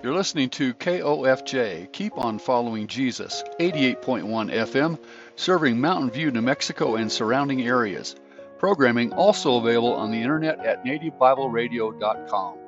You're listening to KOFJ, Keep on Following Jesus, 88.1 FM, serving Mountain View, New Mexico and surrounding areas. Programming also available on the internet at nativebibleradio.com.